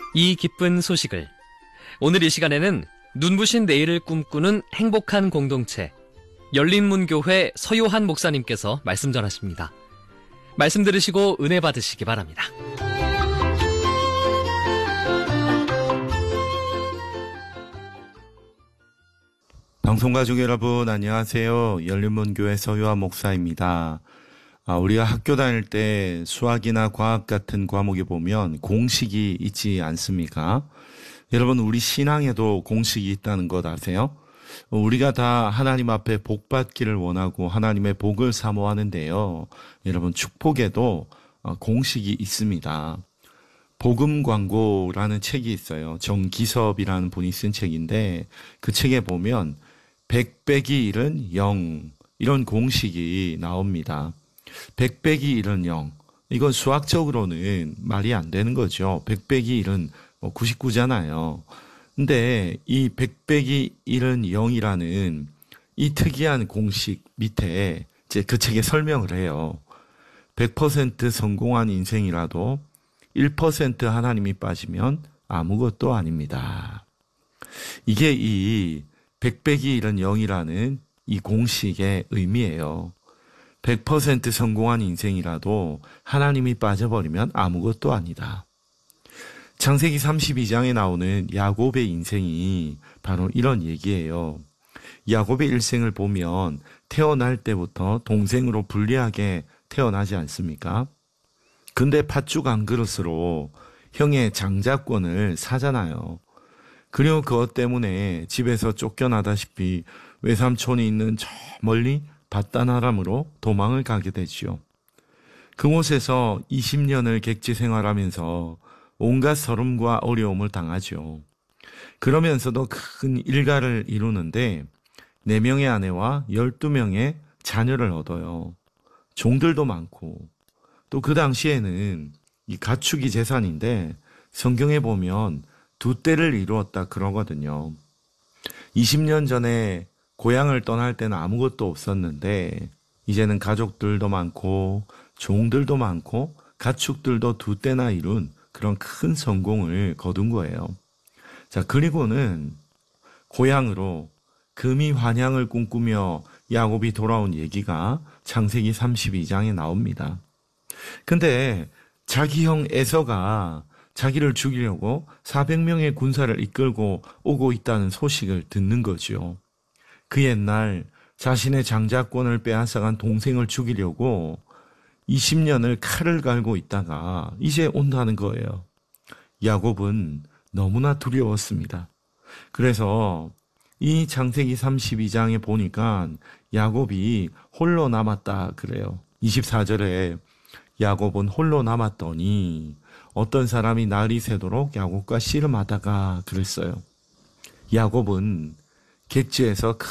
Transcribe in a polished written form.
이 기쁜 소식을 오늘 이 시간에는 눈부신 내일을 꿈꾸는 행복한 공동체 열린문교회 서요한 목사님께서 말씀 전하십니다. 말씀 들으시고 은혜 받으시기 바랍니다. 방송가족 여러분 안녕하세요. 열린문교회 서요한 목사입니다. 우리가 학교 다닐 때 수학이나 과학 같은 과목에 보면 공식이 있지 않습니까? 여러분 우리 신앙에도 공식이 있다는 것 아세요? 우리가 다 하나님 앞에 복 받기를 원하고 하나님의 복을 사모하는데요. 여러분 축복에도 공식이 있습니다. 복음 광고라는 책이 있어요. 정기섭이라는 분이 쓴 책인데 그 책에 보면 100 빼기 1은 0 이런 공식이 나옵니다. 100 빼기 1은 0. 이건 수학적으로는 말이 안 되는 거죠. 100 빼기 1은 99잖아요. 근데 이 100 빼기 1은 0이라는 이 특이한 공식 밑에 이제 그 책에 설명을 해요. 100% 성공한 인생이라도 1% 하나님이 빠지면 아무것도 아닙니다. 이게 이 100 빼기 1은 0이라는 이 공식의 의미예요. 100% 성공한 인생이라도 하나님이 빠져버리면 아무것도 아니다. 창세기 32장에 나오는 야곱의 인생이 바로 이런 얘기예요. 야곱의 일생을 보면 태어날 때부터 동생으로 불리하게 태어나지 않습니까? 근데 팥죽 한 그릇으로 형의 장자권을 사잖아요. 그리고 그것 때문에 집에서 쫓겨나다시피 외삼촌이 있는 저 멀리 밧단아람으로 도망을 가게 되지요. 그곳에서 20년을 객지 생활하면서 온갖 서름과 어려움을 당하죠. 그러면서도 큰 일가를 이루는데 4명의 아내와 12명의 자녀를 얻어요. 종들도 많고 또 그 당시에는 이 가축이 재산인데 성경에 보면 2떼를 이루었다 그러거든요. 20년 전에 고향을 떠날 때는 아무것도 없었는데 이제는 가족들도 많고 종들도 많고 가축들도 2떼나 이룬 그런 큰 성공을 거둔 거예요. 자, 그리고는 고향으로 금이 환향을 꿈꾸며 야곱이 돌아온 얘기가 창세기 32장에 나옵니다. 근데 자기 형 에서가 자기를 죽이려고 400명의 군사를 이끌고 오고 있다는 소식을 듣는 거죠. 그 옛날 자신의 장자권을 빼앗아간 동생을 죽이려고 20년을 칼을 갈고 있다가 이제 온다는 거예요. 야곱은 너무나 두려웠습니다. 그래서 이 창세기 32장에 보니까 야곱이 홀로 남았다 그래요. 24절에 야곱은 홀로 남았더니 어떤 사람이 날이 새도록 야곱과 씨름하다가 그랬어요. 야곱은 객지에서